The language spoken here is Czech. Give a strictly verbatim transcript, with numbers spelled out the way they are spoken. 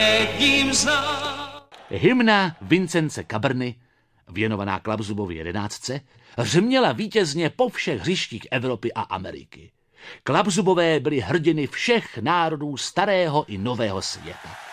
Hymna Vincence Cabrny, věnovaná Klapzubovi jedenáctce, řměla vítězně po všech hřištích Evropy a Ameriky. Klapzubové byli hrdiny všech národů starého i nového světa.